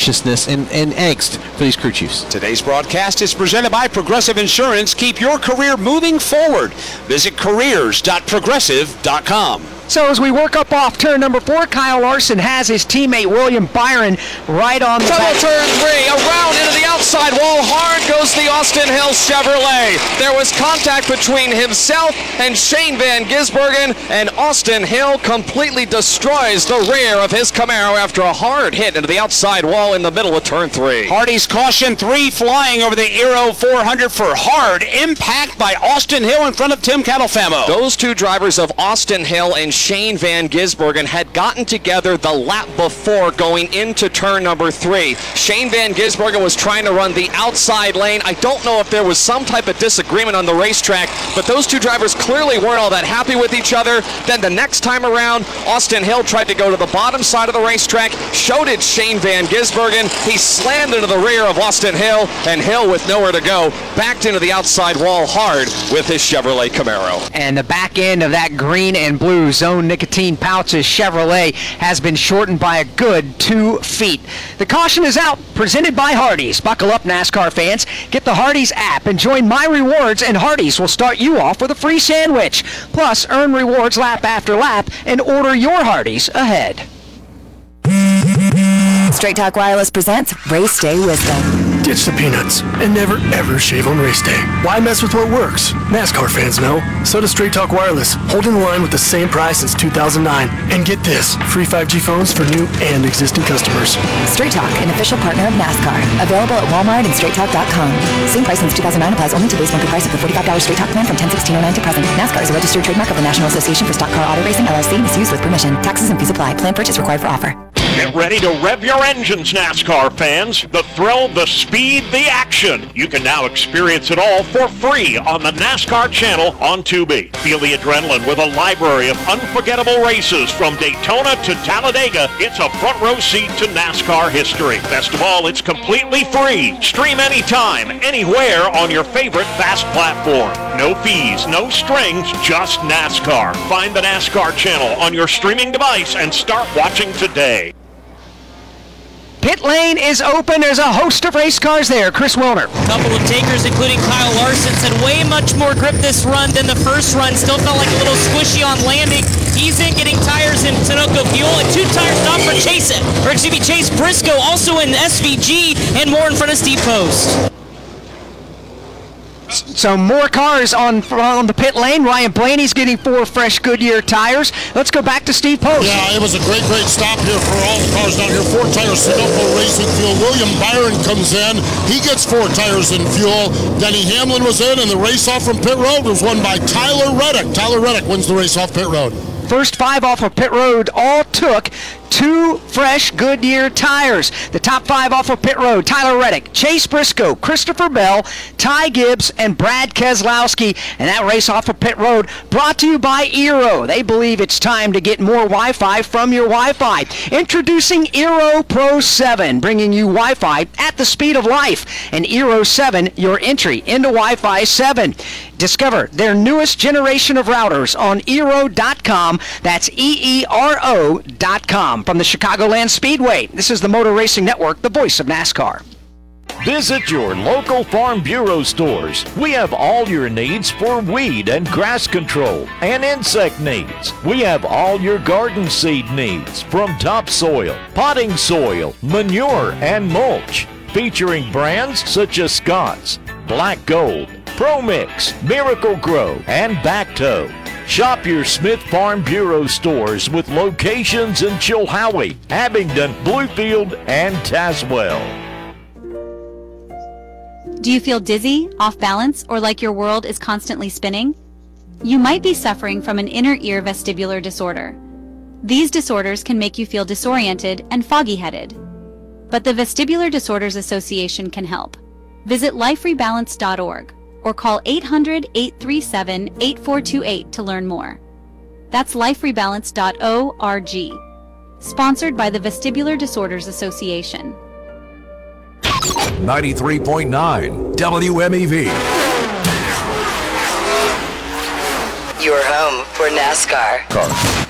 anxiousness and angst for these crew chiefs. Today's broadcast is presented by Progressive Insurance. Keep your career moving forward. Visit careers.progressive.com. So as we work up off turn number 4, Kyle Larson has his teammate William Byron right on the back. Turn 3, around into the outside wall. Hard goes the Austin Hill Chevrolet. There was contact between himself and Shane Van Gisbergen, and Austin Hill completely destroys the rear of his Camaro after a hard hit into the outside wall in the middle of turn 3. Hardy's caution 3 flying over the Aero 400 for hard impact by Austin Hill in front of Tim Catalfamo. Those two drivers of Austin Hill and Shane Van Gisbergen had gotten together the lap before going into turn number 3. Shane Van Gisbergen was trying to run the outside lane. I don't know if there was some type of disagreement on the racetrack, but those two drivers clearly weren't all that happy with each other. Then the next time around, Austin Hill tried to go to the bottom side of the racetrack. So did Shane Van Gisbergen. He slammed into the rear of Austin Hill, and Hill, with nowhere to go, backed into the outside wall hard with his Chevrolet Camaro. And the back end of that green and blue Zone Nicotine Pouches Chevrolet has been shortened by a good 2 feet. The caution is out, presented by Hardee's. Buckle up, NASCAR fans. Get the Hardee's app and join My Rewards, and Hardee's will start you off with a free sandwich. Plus, earn rewards lap after lap and order your Hardee's ahead. Straight Talk Wireless presents Race Day Wisdom. Ditch the peanuts and never ever shave on race day. Why mess with what works? NASCAR fans know. So does Straight Talk Wireless. Holding the line with the same price since 2009. And get this, free 5G phones for new and existing customers. Straight Talk, an official partner of NASCAR. Available at Walmart and StraightTalk.com. Same price since 2009 applies only to base monthly price of the $45 Straight Talk plan from 10/16/09 to present. NASCAR is a registered trademark of the National Association for Stock Car Auto Racing, LLC, misused with permission. Taxes and fees apply. Plan purchase required for offer. Get ready to rev your engines, NASCAR fans. The thrill, the speed, the action. You can now experience it all for free on the NASCAR channel on Tubi. Feel the adrenaline with a library of unforgettable races from Daytona to Talladega. It's a front row seat to NASCAR history. Best of all, it's completely free. Stream anytime, anywhere on your favorite fast platform. No fees, no strings, just NASCAR. Find the NASCAR channel on your streaming device and start watching today. Pit lane is open. There's a host of race cars there. Chris Wilner. Couple of takers, including Kyle Larson, said way much more grip this run than the first run. Still felt like a little squishy on landing. He's in getting tires in Sunoco Fuel, and 2 tires not for Chase Briscoe, also in SVG, and more in front of Steve Post. So more cars on the pit lane. Ryan Blaney's getting 4 fresh Goodyear tires. Let's go back to Steve Post. Yeah, it was a great stop here for all the cars down here. 4 tires, Sunoco Racing Fuel. William Byron comes in. He gets 4 tires in fuel. Denny Hamlin was in, and the race off from pit road was won by Tyler Reddick. Tyler Reddick wins the race off pit road. First 5 off of pit road all took 2 fresh Goodyear tires. The top 5 off of pit road: Tyler Reddick, Chase Briscoe, Christopher Bell, Ty Gibbs, and Brad Keselowski. And that race off of pit road brought to you by Eero. They believe it's time to get more Wi-Fi from your Wi-Fi. Introducing Eero Pro 7, bringing you Wi-Fi at the speed of life. And Eero 7, your entry into Wi-Fi 7. Discover their newest generation of routers on Eero.com. That's EERO.com. From the Chicagoland Speedway, this is the Motor Racing Network, the voice of NASCAR. Visit your local Farm Bureau stores. We have all your needs for weed and grass control and insect needs. We have all your garden seed needs, from topsoil, potting soil, manure, and mulch. Featuring brands such as Scott's, Black Gold, ProMix, Miracle Grow, and Bacto. Shop your Smith Farm Bureau stores with locations in Chilhowie, Abingdon, Bluefield, and Tazewell. Do you feel dizzy, off balance, or like your world is constantly spinning? You might be suffering from an inner ear vestibular disorder. These disorders can make you feel disoriented and foggy-headed. But the Vestibular Disorders Association can help. Visit liferebalance.org or call 800-837-8428 to learn more. That's liferebalance.org. Sponsored by the Vestibular Disorders Association. 93.9 WMEV. Your home for NASCAR.